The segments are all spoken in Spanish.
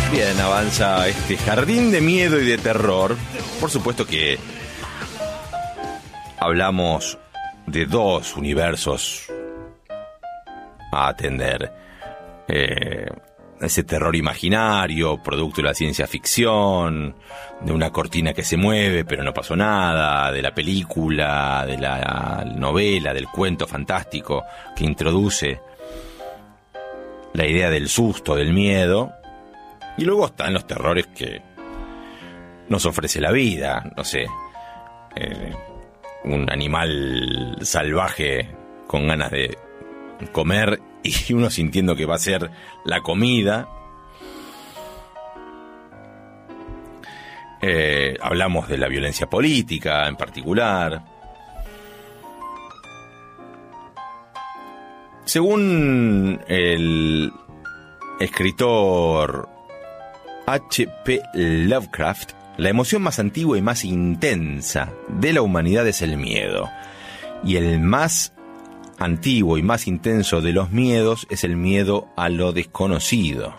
Bien, avanza este jardín de miedo y de terror. Por supuesto que hablamos de dos universos a atender. Ese terror imaginario, producto de la ciencia ficción, de una cortina que se mueve pero no pasó nada, de la película, de la novela, del cuento fantástico que introduce la idea del susto, del miedo. Y luego están los terrores que nos ofrece la vida, no sé, un animal salvaje con ganas de comer y uno sintiendo que va a ser la comida. Hablamos de la violencia política en particular. Según el escritor H.P. Lovecraft, la emoción más antigua y más intensa de la humanidad es el miedo. Y el más antiguo y más intenso de los miedos es el miedo a lo desconocido.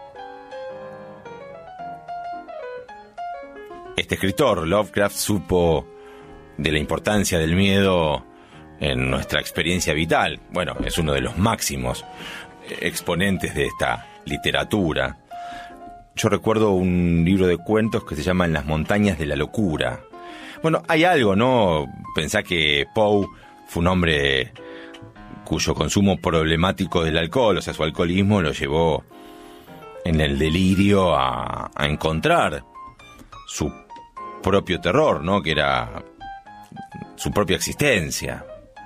Este escritor, Lovecraft, supo de la importancia del miedo en nuestra experiencia vital. Bueno, es uno de los máximos exponentes de esta literatura. Yo recuerdo un libro de cuentos que se llama En las montañas de la locura. Bueno, hay algo, ¿no? Pensá que Poe fue un hombre cuyo consumo problemático del alcohol, o sea, su alcoholismo lo llevó en el delirio a encontrar su propio terror, ¿no? Que era su propia existencia.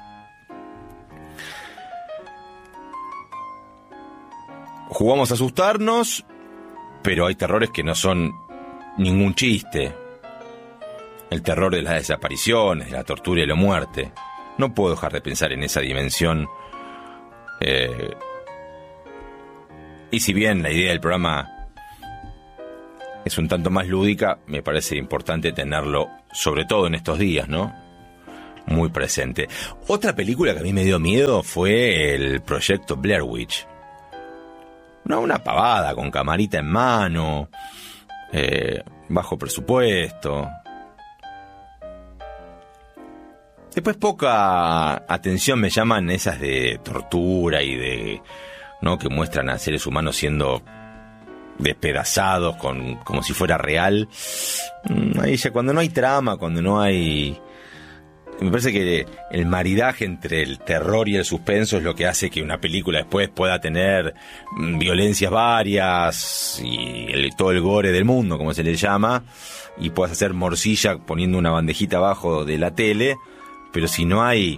Jugamos a asustarnos, pero hay terrores que no son ningún chiste. El terror de las desapariciones, de la tortura y la muerte. No puedo dejar de pensar en esa dimensión. Y si bien la idea del programa es un tanto más lúdica, me parece importante tenerlo, sobre todo en estos días, ¿no? Muy presente. Otra película que a mí me dio miedo fue el proyecto Blair Witch. No, una pavada con camarita en mano, bajo presupuesto. Después poca atención me llaman esas de tortura y de, ¿no?, que muestran a seres humanos siendo despedazados como si fuera real. Ahí ya cuando no hay trama, cuando no hay... Me parece que el maridaje entre el terror y el suspenso es lo que hace que una película después pueda tener violencias varias y todo el gore del mundo, como se le llama, y puedas hacer morcilla poniendo una bandejita abajo de la tele, pero si no hay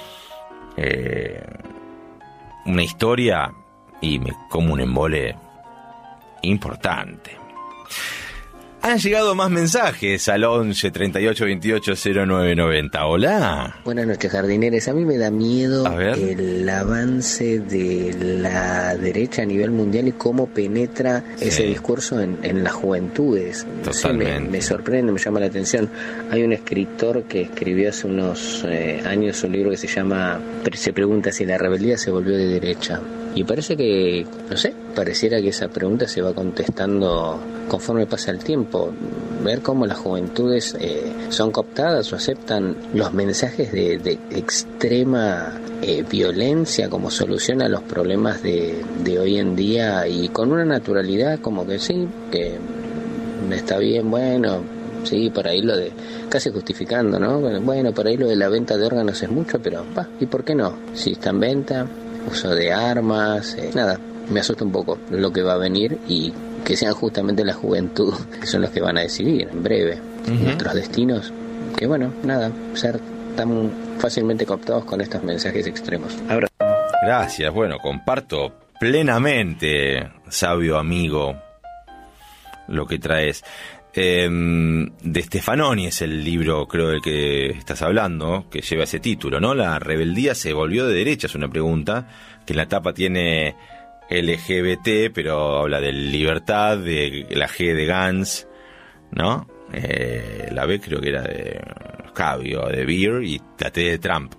una historia, y me como un embole importante. Han llegado más mensajes al 11 38 28 09 90. Hola. Buenas noches, jardineres. A mí me da miedo el avance de la derecha a nivel mundial y cómo penetra ese discurso en las juventudes. Totalmente. Sí, me sorprende, me llama la atención. Hay un escritor que escribió hace unos años un libro que se llama, se pregunta si la rebeldía se volvió de derecha. Y parece que, no sé, pareciera que esa pregunta se va contestando conforme pasa el tiempo. Ver cómo las juventudes son cooptadas o aceptan los mensajes de extrema violencia como solución a los problemas de hoy en día, y con una naturalidad como que sí, que está bien, bueno, sí, por ahí lo de, casi justificando, ¿no? Bueno, por ahí lo de la venta de órganos es mucho, pero ¿y por qué no? Si está en venta, uso de armas, nada, me asusta un poco lo que va a venir, y que sean justamente la juventud que son los que van a decidir en breve nuestros destinos, que bueno, nada, ser tan fácilmente cooptados con estos mensajes extremos. Ahora. Gracias, bueno, comparto plenamente, sabio amigo, lo que traes. De Stefanoni es el libro, creo, del que estás hablando, que lleva ese título, ¿no? La rebeldía se volvió de derecha, es una pregunta, que en la tapa tiene LGBT, pero habla de libertad, de la G de Gantz, ¿no? La B creo que era de Cabio, de Beer, y la T de Trump.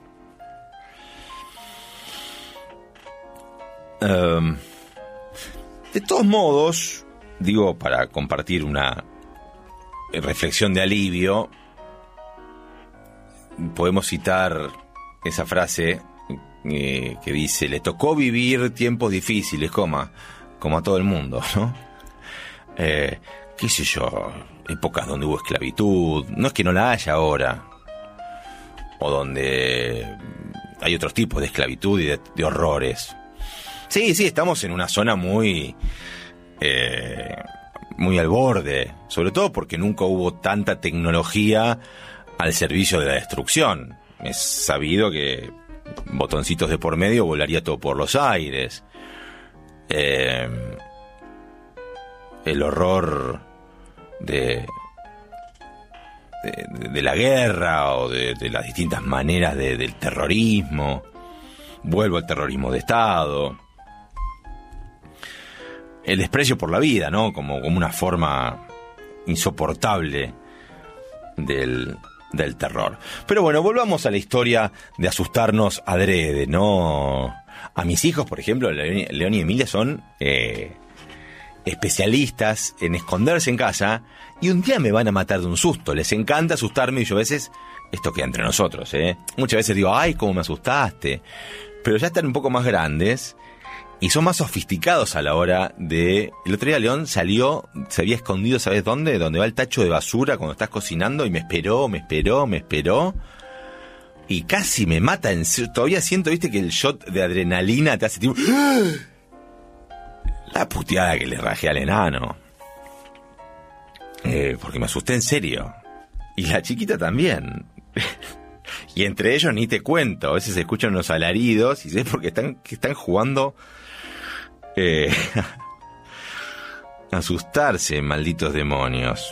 De todos modos, digo, para compartir una reflexión de alivio, podemos citar esa frase que dice: le tocó vivir tiempos difíciles, como a todo el mundo, ¿no? Qué sé yo, épocas donde hubo esclavitud, no es que no la haya ahora, o donde hay otros tipos de esclavitud y de horrores. Sí, estamos en una zona muy al borde, sobre todo porque nunca hubo tanta tecnología al servicio de la destrucción. Es sabido que botoncitos de por medio volaría todo por los aires. El horror de la guerra o de las distintas maneras del terrorismo. Vuelvo al terrorismo de Estado. El desprecio por la vida, ¿no? Como una forma insoportable del terror. Pero bueno, volvamos a la historia de asustarnos adrede, ¿no? A mis hijos, por ejemplo, León y Emilia son especialistas en esconderse en casa, y un día me van a matar de un susto. Les encanta asustarme, y yo a veces, esto queda entre nosotros, muchas veces digo: ay, cómo me asustaste. Pero ya están un poco más grandes y son más sofisticados a la hora de... El otro día León se había escondido, ¿sabes dónde? Donde va el tacho de basura cuando estás cocinando, y me esperó. Y casi me mata. Todavía siento, viste, que el shot de adrenalina te hace tipo... La puteada que le rajé al enano. Porque me asusté en serio. Y la chiquita también. Y entre ellos ni te cuento. A veces se escuchan unos alaridos y sé porque están jugando a asustarse, malditos demonios.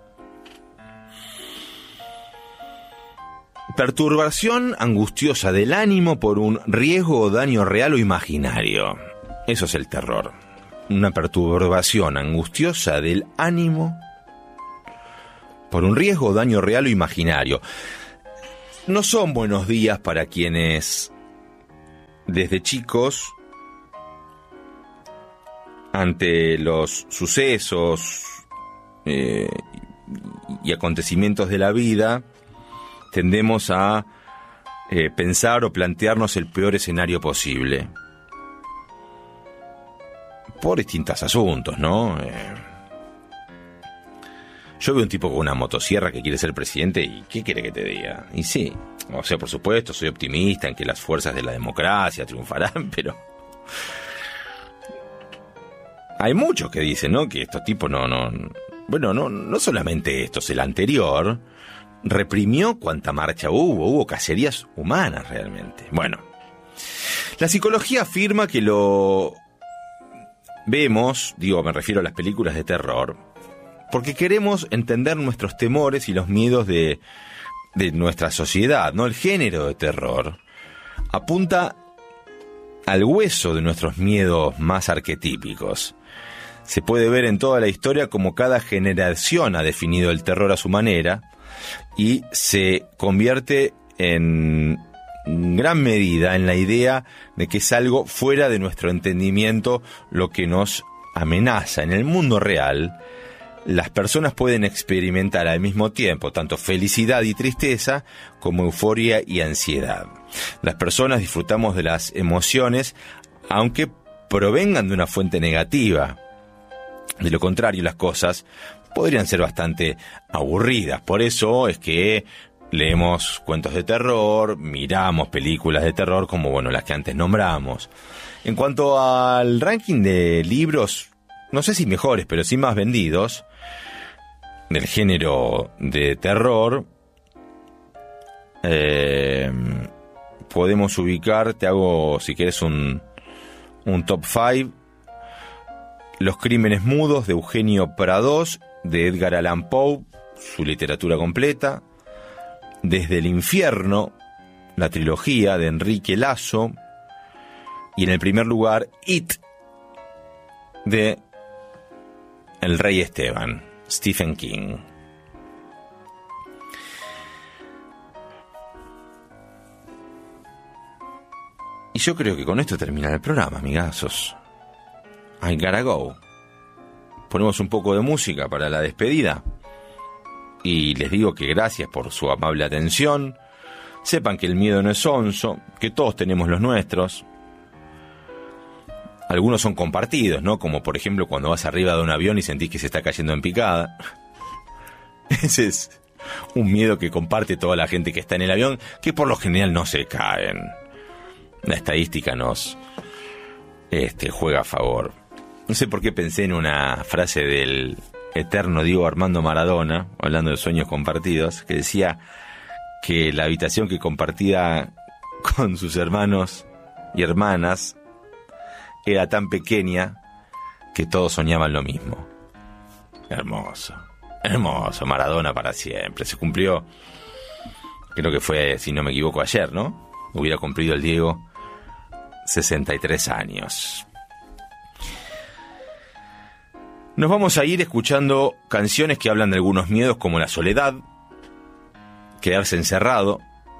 Perturbación angustiosa del ánimo por un riesgo o daño real o imaginario. Eso es el terror. Una perturbación angustiosa del ánimo por un riesgo o daño real o imaginario. No son buenos días para quienes desde chicos, ante los sucesos y acontecimientos de la vida, tendemos a pensar o plantearnos el peor escenario posible. Por distintos asuntos, ¿no? Yo veo un tipo con una motosierra que quiere ser presidente, y ¿qué quiere que te diga? Y sí, o sea, por supuesto, soy optimista en que las fuerzas de la democracia triunfarán, pero... Hay muchos que dicen, ¿no? Que estos tipos no solamente estos, el anterior reprimió cuanta marcha hubo cacerías humanas realmente. Bueno, la psicología afirma que lo vemos, me refiero a las películas de terror, porque queremos entender nuestros temores y los miedos de nuestra sociedad, ¿no? El género de terror apunta al hueso de nuestros miedos más arquetípicos. Se puede ver en toda la historia cómo cada generación ha definido el terror a su manera y se convierte en gran medida en la idea de que es algo fuera de nuestro entendimiento lo que nos amenaza. En el mundo real, las personas pueden experimentar al mismo tiempo tanto felicidad y tristeza como euforia y ansiedad. Las personas disfrutamos de las emociones aunque provengan de una fuente negativa. De lo contrario, las cosas podrían ser bastante aburridas. Por eso es que leemos cuentos de terror, miramos películas de terror como, las que antes nombramos. En cuanto al ranking de libros, no sé si mejores, pero sí más vendidos, del género de terror, podemos ubicar, te hago, si quieres, un top 5. Los crímenes mudos de Eugenio Pradós, de Edgar Allan Poe, su literatura completa. Desde el infierno, la trilogía de Enrique Lasso. Y en el primer lugar, It, de El Rey Esteban, Stephen King. Y yo creo que con esto termina el programa, amigazos. I gotta go. ponemos un poco de música para la despedida. Y les digo que gracias por su amable atención. Sepan que el miedo no es sonso, que todos tenemos los nuestros. Algunos son compartidos, ¿no? Como por ejemplo cuando vas arriba de un avión y sentís que se está cayendo en picada. Ese es un miedo que comparte toda la gente que está en el avión, que por lo general no se caen. La estadística nos juega a favor. No sé por qué pensé en una frase del eterno Diego Armando Maradona, hablando de sueños compartidos, que decía que la habitación que compartía con sus hermanos y hermanas era tan pequeña que todos soñaban lo mismo. Hermoso, hermoso, Maradona para siempre. Se cumplió, creo que fue, si no me equivoco, ayer, ¿no? Hubiera cumplido el Diego 63 años. Nos vamos a ir escuchando canciones que hablan de algunos miedos como la soledad, quedarse encerrado,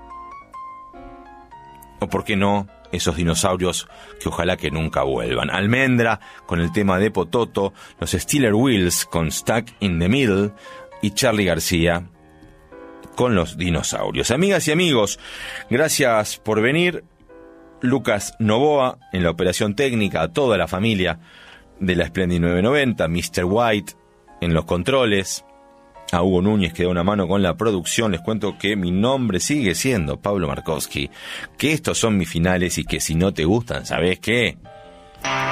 o por qué no, esos dinosaurios que ojalá que nunca vuelvan. Almendra con el tema de Pototo, los Steeler Wheels con Stuck in the Middle y Charly García con los dinosaurios. Amigas y amigos, gracias por venir. Lucas Novoa en la operación técnica, a toda la familia de la Splendid 990, Mr. White en los controles, a Hugo Núñez que da una mano con la producción. Les cuento que mi nombre sigue siendo Pablo Markowski, que estos son mis finales y que si no te gustan, ¿sabés qué?